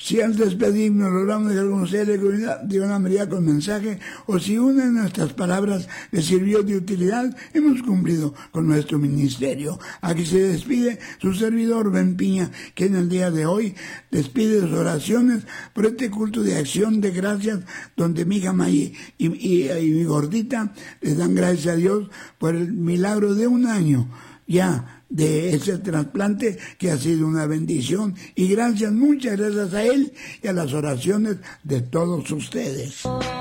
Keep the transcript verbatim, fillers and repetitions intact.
Si al despedirnos logramos dejar con ustedes de una medida con mensaje, o si una de nuestras palabras les sirvió de utilidad, hemos cumplido con nuestro ministerio. Aquí se despide su servidor Ben Piña, que en el día de hoy despide sus oraciones por este culto de acción de gracias, donde mi hija May y, y, y mi gordita les dan gracias a Dios por el milagro de un año ya de ese trasplante, que ha sido una bendición, y gracias, muchas gracias a él y a las oraciones de todos ustedes.